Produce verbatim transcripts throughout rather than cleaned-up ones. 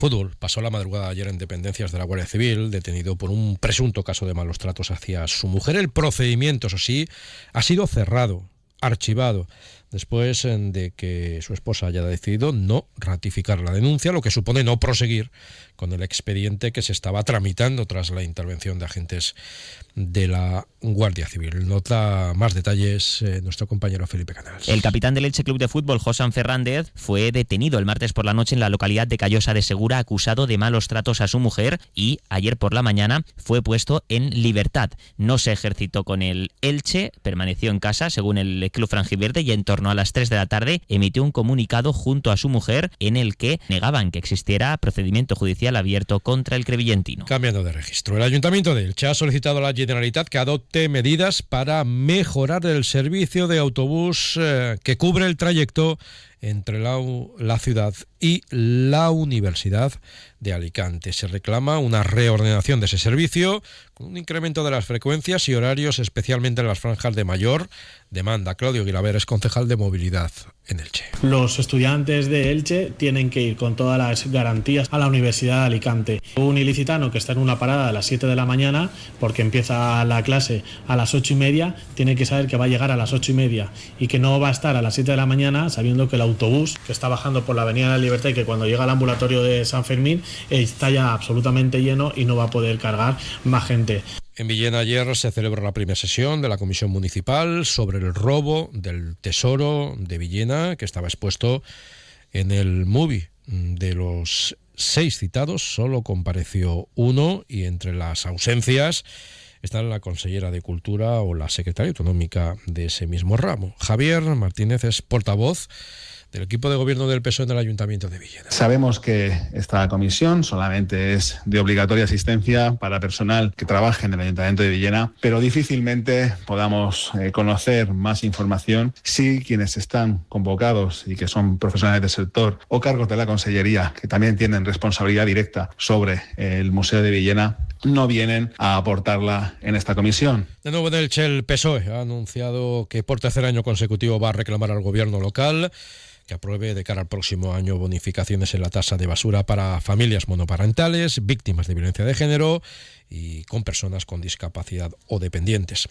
Fútbol. Pasó la madrugada de ayer en dependencias de la Guardia Civil, detenido por un presunto caso de malos tratos hacia su mujer. El procedimiento, eso sí, ha sido cerrado, archivado, después de que su esposa haya decidido no ratificar la denuncia, lo que supone no proseguir con el expediente que se estaba tramitando tras la intervención de agentes de la Guardia Civil. Nota más detalles eh, nuestro compañero Felipe Canals. El capitán del Elche Club de Fútbol, Josan Fernández, fue detenido el martes por la noche en la localidad de Callosa de Segura, acusado de malos tratos a su mujer, y ayer por la mañana fue puesto en libertad. No se ejercitó con el Elche, permaneció en casa, según el club franjiverde, y en torno a las tres de la tarde emitió un comunicado junto a su mujer en el que negaban que existiera procedimiento judicial abierto contra el crevillentino. Cambiando de registro, el Ayuntamiento de Elche ha solicitado a la Generalitat que adopte medidas para mejorar el servicio de autobús eh, que cubre el trayecto entre la, la ciudad y la Universidad de Alicante. Se reclama una reordenación de ese servicio con un incremento de las frecuencias y horarios, especialmente en las franjas de mayor demanda. Claudio Guilaber es concejal de movilidad en Elche. Los estudiantes de Elche tienen que ir con todas las garantías a la Universidad de Alicante. Un ilicitano que está en una parada a las siete de la mañana porque empieza la clase a las ocho y media, tiene que saber que va a llegar a las ocho y media y que no va a estar a las siete de la mañana sabiendo que el autobús que está bajando por la Avenida de la Libertad y que cuando llega al ambulatorio de San Fermín está ya absolutamente lleno y no va a poder cargar más gente. En Villena ayer se celebró la primera sesión de la Comisión Municipal sobre el robo del tesoro de Villena, que estaba expuesto en el MUBI. De los seis citados, solo compareció uno, y entre las ausencias están la consellera de Cultura o la secretaria autonómica de ese mismo ramo. Javier Martínez es portavoz del equipo de gobierno del P S O E en el Ayuntamiento de Villena. Sabemos que esta comisión solamente es de obligatoria asistencia para personal que trabaje en el Ayuntamiento de Villena, pero difícilmente podamos eh, conocer más información si quienes están convocados y que son profesionales del sector o cargos de la consellería, que también tienen responsabilidad directa sobre el Museo de Villena, no vienen a aportarla en esta comisión. De nuevo en Elche, el P S O E ha anunciado que por tercer año consecutivo va a reclamar al gobierno local que apruebe de cara al próximo año bonificaciones en la tasa de basura para familias monoparentales, víctimas de violencia de género y con personas con discapacidad o dependientes.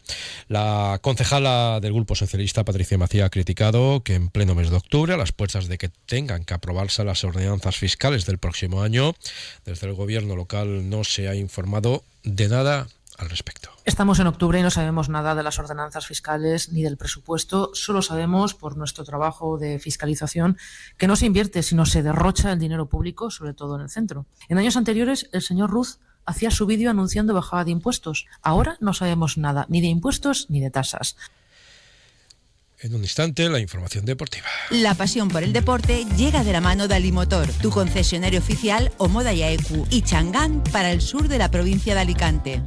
La concejala del Grupo Socialista, Patricia Macía, ha criticado que en pleno mes de octubre, a las puertas de que tengan que aprobarse las ordenanzas fiscales del próximo año, desde el gobierno local no se ha informado de nada al respecto. Estamos en octubre y no sabemos nada de las ordenanzas fiscales ni del presupuesto. Solo sabemos, por nuestro trabajo de fiscalización, que no se invierte, sino se derrocha el dinero público, sobre todo en el centro. En años anteriores, el señor Ruz hacía su vídeo anunciando bajada de impuestos. Ahora no sabemos nada, ni de impuestos ni de tasas. En un instante, la información deportiva. La pasión por el deporte llega de la mano de Alimotor, tu concesionario oficial Omoda y Aecu y Changán para el sur de la provincia de Alicante.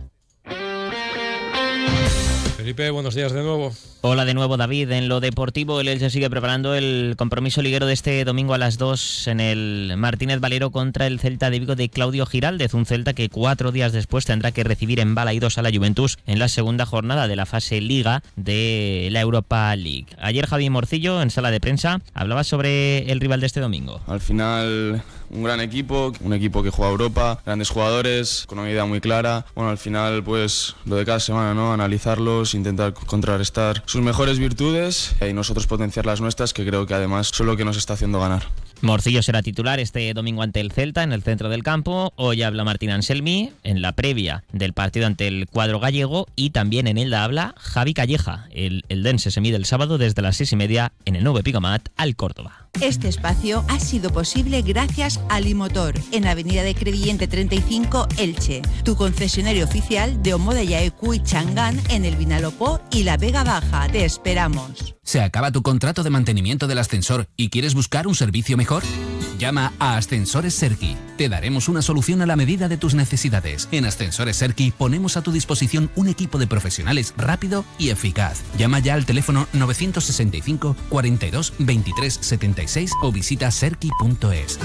Felipe, buenos días de nuevo. Hola de nuevo, David. En lo deportivo, el Elche sigue preparando el compromiso liguero de este domingo a las dos en el Martínez Valero contra el Celta de Vigo de Claudio Giraldez, un Celta que cuatro días después tendrá que recibir en Balaídos a la Juventus en la segunda jornada de la fase Liga de la Europa League. Ayer Javi Morcillo, en sala de prensa, hablaba sobre el rival de este domingo. Al final, un gran equipo, un equipo que juega a Europa, grandes jugadores, con una idea muy clara. Bueno, al final, pues lo de cada semana, ¿no? Analizarlos, intentar contrarrestar sus mejores virtudes y nosotros potenciar las nuestras, que creo que además son lo que nos está haciendo ganar. Morcillo será titular este domingo ante el Celta en el centro del campo. Hoy habla Martín Anselmi en la previa del partido ante el cuadro gallego, y también en él habla Javi Calleja. El eldense se mide el sábado desde las seis y media en el nuevo Picomat al Córdoba. Este espacio ha sido posible gracias a Alimotor, en Avenida de Crevillente treinta y cinco, Elche, tu concesionario oficial de Omoda y Aecu y Changán en el Vinalopó y la Vega Baja. Te esperamos. ¿Se acaba tu contrato de mantenimiento del ascensor y quieres buscar un servicio mejor? Llama a Ascensores Serki. Te daremos una solución a la medida de tus necesidades. En Ascensores Serki ponemos a tu disposición un equipo de profesionales rápido y eficaz. Llama ya al teléfono nueve seis cinco, cuarenta y dos, veintitrés setenta y seis o visita serki punto es.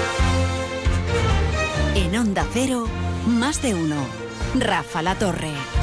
En Onda Cero, más de uno. Rafa La Torre.